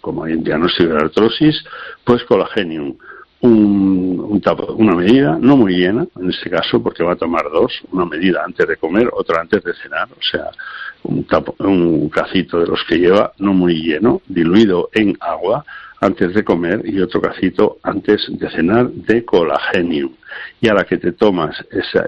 como hay en diagnóstico de artrosis, pues Colagenium. Una medida no muy llena, en este caso, porque va a tomar dos, una medida antes de comer, otra antes de cenar, o sea, un cacito de los que lleva, no muy lleno, diluido en agua antes de comer, y otro cacito antes de cenar de Colagenium. Y a la que te tomas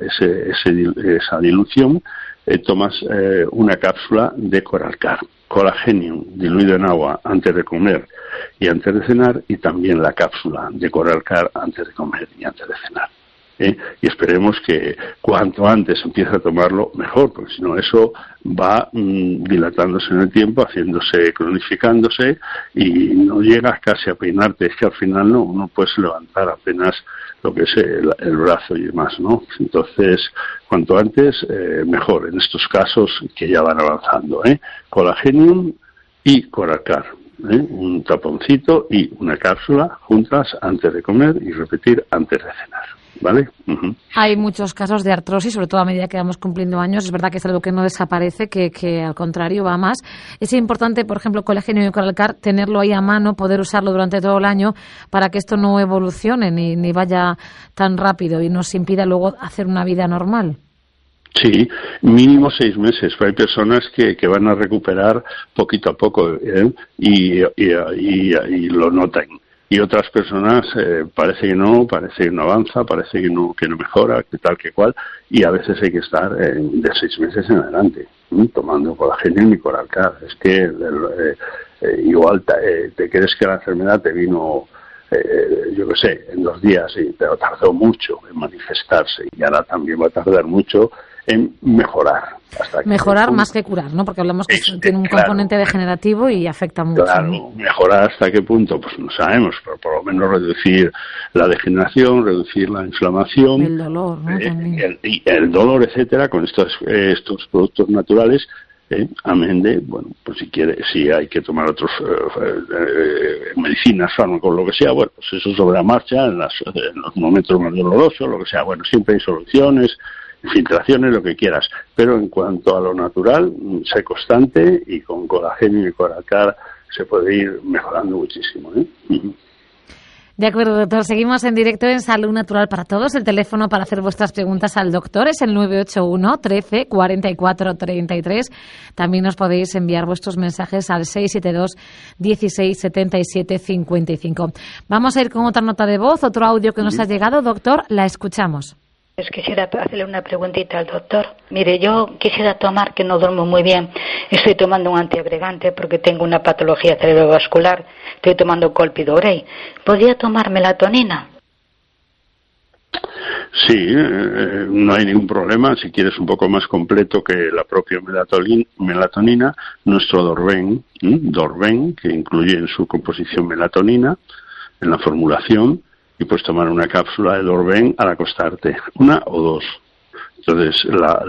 esa dilución, tomas una cápsula de Coralcar. Colagenium diluido en agua antes de comer y antes de cenar, y también la cápsula de Coralcar antes de comer y antes de cenar. Y esperemos que cuanto antes empiece a tomarlo, mejor, porque si no eso va dilatándose en el tiempo, haciéndose, cronificándose, y no llegas casi a peinarte. Es que al final no puedes levantar apenas lo que es el brazo y demás, ¿no? Entonces, cuanto antes, mejor, en estos casos que ya van avanzando, Colagenium y Coralcar, un taponcito y una cápsula juntas antes de comer y repetir antes de cenar, ¿vale? Uh-huh. Hay muchos casos de artrosis, sobre todo a medida que vamos cumpliendo años. Es verdad que es algo que no desaparece, que al contrario va más. Es importante, por ejemplo, Colagenium y Coralcar, tenerlo ahí a mano, poder usarlo durante todo el año para que esto no evolucione ni vaya tan rápido y nos impida luego hacer una vida normal. Sí, mínimo 6 meses. Hay personas que van a recuperar poquito a poco y lo notan. Y otras personas parece que no avanza, parece que no mejora, que tal, que cual, y a veces hay que estar de 6 meses en adelante, tomando Colagenium y Coralcar. Es que igual te crees que la enfermedad te vino, yo qué sé, en 2 días, pero tardó mucho en manifestarse, y ahora también va a tardar mucho en mejorar. Mejorar más que curar, ¿no? Porque hablamos que tiene un componente degenerativo y afecta mucho. Claro, ¿no? Mejorar hasta qué punto, pues no sabemos, pero por lo menos reducir la degeneración, reducir la inflamación, el dolor, ¿no? El dolor, etcétera, con estos productos naturales. Amén de, bueno, pues si hay que tomar otros medicinas, fármacos, lo que sea, bueno, pues eso sobre la marcha, en los momentos más dolorosos, lo que sea, bueno, siempre hay soluciones, filtraciones, lo que quieras, pero en cuanto a lo natural, sé constante, y con Colagenium y Coralcar se puede ir mejorando muchísimo, De acuerdo, doctor. Seguimos en directo en Salud Natural para Todos. El teléfono para hacer vuestras preguntas al doctor es el 981 13 44 33. También os podéis enviar vuestros mensajes al 672 16 77 55. Vamos a ir con otra nota de voz, otro audio que nos ha llegado. Doctor, la escuchamos. Quisiera hacerle una preguntita al doctor. Mire, yo quisiera tomar, que no duermo muy bien, estoy tomando un antiagregante porque tengo una patología cerebrovascular, estoy tomando Colpidogrel. ¿Podría tomar melatonina? Sí, no hay ningún problema. Si quieres un poco más completo que la propia melatonina, nuestro Dorben, que incluye en su composición melatonina, en la formulación, y puedes tomar una cápsula de Dorben al acostarte, 1 o 2. Entonces,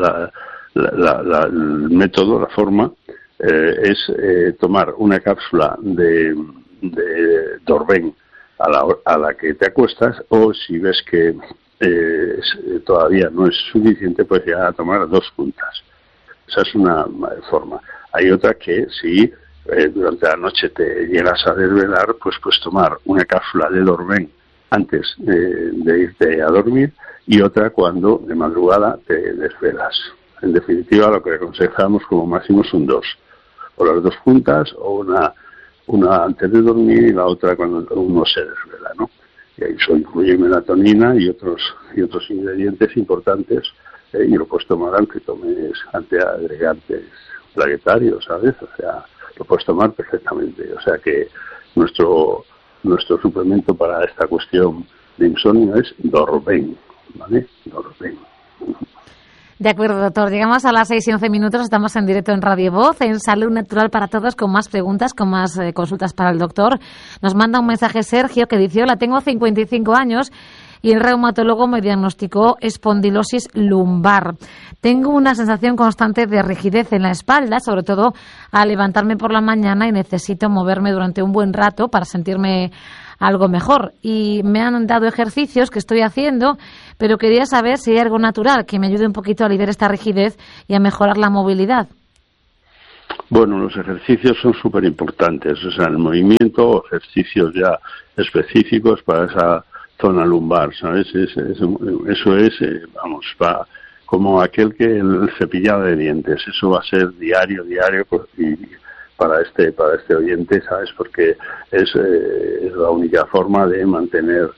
el método, la forma, es tomar una cápsula de Dorben a la que te acuestas, o si ves que todavía no es suficiente, pues ya a tomar 2 puntas. Esa es una forma. Hay otra que si durante la noche te llegas a desvelar, pues puedes tomar una cápsula de Dorben antes de irte a dormir, y otra cuando de madrugada te desvelas. En definitiva, lo que aconsejamos como máximo son 2, o las 2 juntas, o una antes de dormir y la otra cuando uno se desvela, ¿no? Y ahí eso incluye melatonina y otros ingredientes importantes, y lo puedes tomar aunque tomes antiagregantes plaquetarios, ¿sabes? O sea, lo puedes tomar perfectamente. O sea que nuestro suplemento para esta cuestión de insomnio es Dorben, ¿vale? Dorben. De acuerdo, doctor. Llegamos a las 6:11. Estamos en directo en Radio Voz, en Salud Natural para Todos, con más preguntas, con más consultas para el doctor. Nos manda un mensaje Sergio que dice: hola, tengo 55 años y el reumatólogo me diagnosticó espondilosis lumbar. Tengo una sensación constante de rigidez en la espalda, sobre todo al levantarme por la mañana, y necesito moverme durante un buen rato para sentirme algo mejor. Y me han dado ejercicios que estoy haciendo, pero quería saber si hay algo natural que me ayude un poquito a aliviar esta rigidez y a mejorar la movilidad. Bueno, los ejercicios son súper importantes, o sea, el movimiento o ejercicios ya específicos para esa zona lumbar, ¿sabes? Eso es, vamos, como aquel que el cepillado de dientes, eso va a ser diario, pues, y para este oyente, ¿sabes? Porque es la única forma de mantener,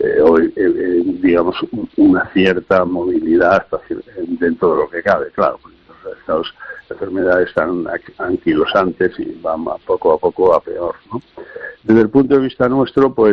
digamos, una cierta movilidad dentro de lo que cabe, claro, porque estas enfermedades están anquilosantes y van poco a poco a peor, ¿no? Desde el punto de vista nuestro, pues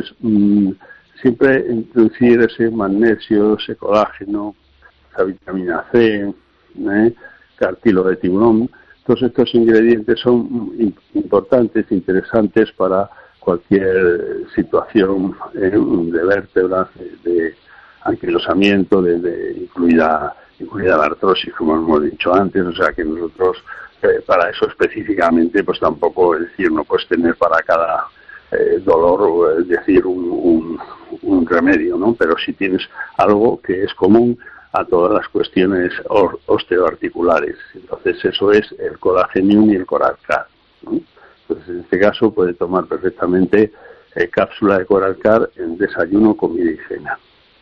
siempre introducir ese magnesio, ese colágeno, esa vitamina C, cartílago de tiburón, todos estos ingredientes son importantes, interesantes para cualquier situación de vértebras, de anquilosamiento, incluida la artrosis, como hemos dicho antes, o sea que nosotros para eso específicamente pues tampoco, es decir, no puedes tener para cada dolor, es decir, un remedio, ¿no? Pero si tienes algo que es común a todas las cuestiones osteoarticulares. Entonces eso es el Collagenum y el Coralcar, ¿no? Entonces en este caso puede tomar perfectamente cápsula de Coralcar en desayuno, comida y cena.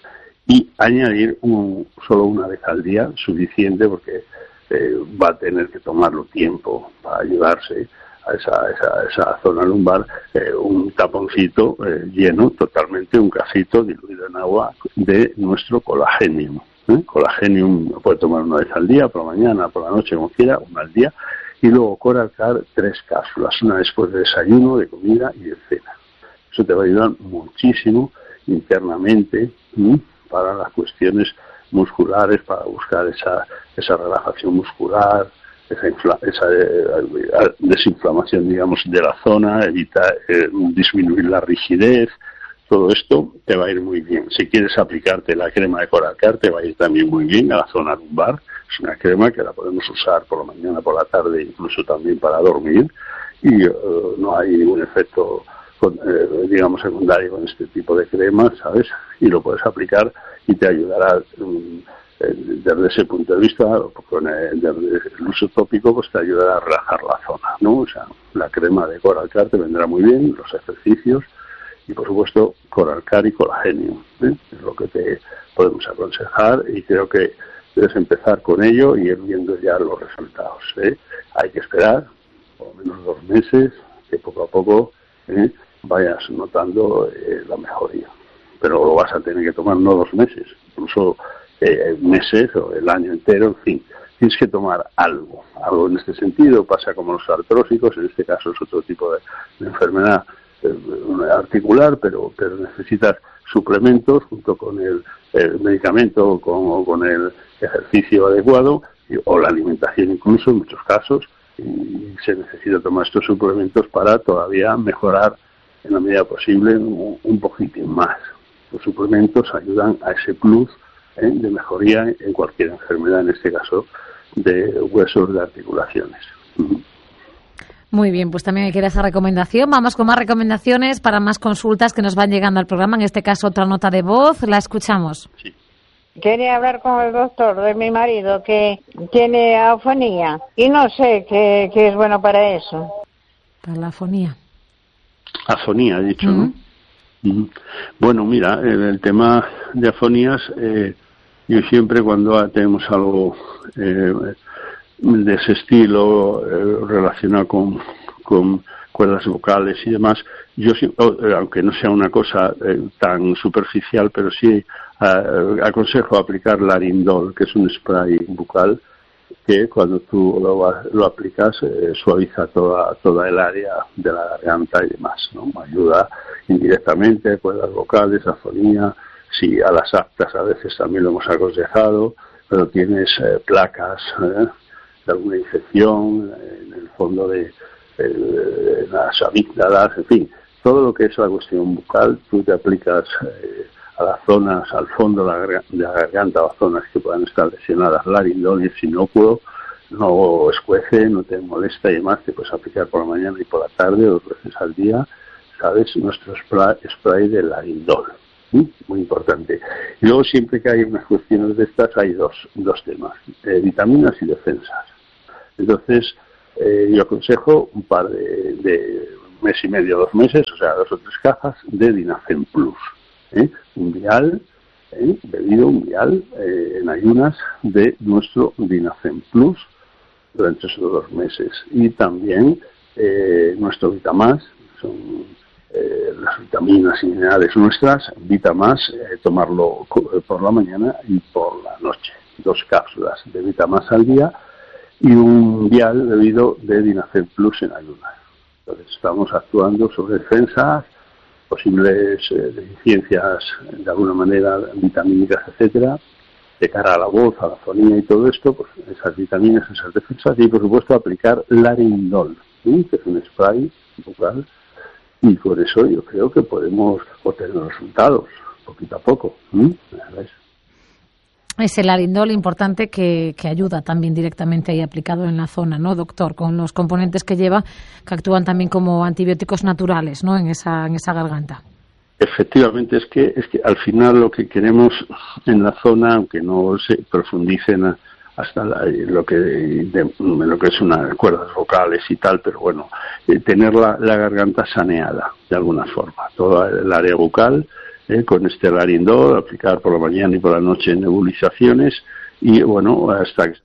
Y añadir solo una vez al día, suficiente, porque va a tener que tomarlo tiempo para ayudarse a esa zona lumbar, un taponcito lleno totalmente, un casito diluido en agua de nuestro Collagenum. Collagenum lo puede tomar una vez al día, por la mañana, por la noche, como quiera, una al día, y luego Coralcar 3 cápsulas, una después de desayuno, de comida y de cena. Eso te va a ayudar muchísimo internamente para las cuestiones musculares, para buscar esa relajación muscular, esa desinflamación, digamos, de la zona, disminuir la rigidez. Todo esto te va a ir muy bien. Si quieres aplicarte la crema de Coralcar, te va a ir también muy bien a la zona lumbar. Es una crema que la podemos usar por la mañana, por la tarde, incluso también para dormir, y no hay ningún efecto digamos secundario con este tipo de cremas, ¿sabes? Y lo puedes aplicar y te ayudará desde ese punto de vista, desde el uso tópico, pues te ayudará a relajar la zona, ¿no? O sea, la crema de Coralcar te vendrá muy bien, los ejercicios y por supuesto Coralcar y Collagenum, es lo que te podemos aconsejar, y creo que debes empezar con ello y ir viendo ya los resultados, Hay que esperar por lo menos 2 meses, que poco a poco vayas notando la mejoría, pero lo vas a tener que tomar no 2 meses, incluso meses o el año entero, en fin, tienes que tomar algo en este sentido. Pasa como los artrósicos, en este caso es otro tipo de enfermedad articular, pero necesitas suplementos junto con el medicamento o con el ejercicio adecuado o la alimentación incluso en muchos casos, y se necesita tomar estos suplementos para todavía mejorar en la medida posible un poquitín más. Los suplementos ayudan a ese plus de mejoría en cualquier enfermedad, en este caso de huesos, de articulaciones. Muy bien, pues también hay que dar esa recomendación. Vamos con más recomendaciones para más consultas que nos van llegando al programa. En este caso, otra nota de voz. La escuchamos. Sí. Quería hablar con el doctor de mi marido, que tiene afonía, y no sé qué es bueno para eso. Para la afonía. Afonía, he dicho, ¿no? Bueno, mira, el tema de afonías, yo siempre cuando tenemos algo de ese estilo relacionado con cuerdas vocales y demás, yo aunque no sea una cosa tan superficial, pero sí aconsejo aplicar Larindol, que es un spray bucal que cuando tú lo aplicas suaviza toda el área de la garganta y demás, ¿no? Ayuda indirectamente a cuerdas vocales, afonía. Sí, a las aptas a veces también lo hemos aconsejado, pero tienes placas de alguna infección en el fondo de las amígdalas, en fin, todo lo que es la cuestión bucal, tú te aplicas a las zonas, al fondo de la garganta o a zonas que puedan estar lesionadas. Larindol es inocuo, no escuece, no te molesta y demás, te puedes aplicar por la mañana y por la tarde, 2 veces al día, ¿sabes? Nuestro spray de Larindol. Muy importante. Y luego siempre que hay unas cuestiones de estas hay dos temas, vitaminas y defensas. Entonces, yo aconsejo un par de mes y medio, 2 meses, o sea, 2 o 3 cajas de Dinacen Plus, un vial, bebido un vial en ayunas de nuestro Dinacen Plus durante esos 2 meses. Y también nuestro Vitamás, son las vitaminas y minerales nuestras, Vitamás, tomarlo por la mañana y por la noche. 2 cápsulas de Vitamás al día y un vial bebido de Dinacen Plus en ayunas. Entonces estamos actuando sobre defensas, posibles deficiencias de alguna manera vitamínicas, etcétera, de cara a la voz, a la fonía y todo esto, pues esas vitaminas, esas defensas, y por supuesto aplicar Larindol, que es un spray bucal, y por eso yo creo que podemos obtener resultados poquito a poco. ¿Ves? Es el Larindol importante que ayuda también directamente ahí aplicado en la zona, ¿no, doctor? Con los componentes que lleva, que actúan también como antibióticos naturales, ¿no? En esa garganta. Efectivamente, es que al final lo que queremos en la zona, aunque no se profundicen hasta lo que es unas cuerdas vocales y tal, pero bueno, tener la garganta saneada de alguna forma, toda el área bucal, con este Larindol, aplicar por la mañana y por la noche en nebulizaciones y bueno, hasta que